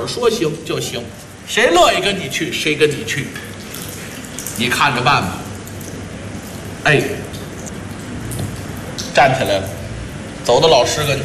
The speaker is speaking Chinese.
说行就行，谁乐意跟你去，谁跟你去，你看着办吧。哎，站起来了，走到老师跟前。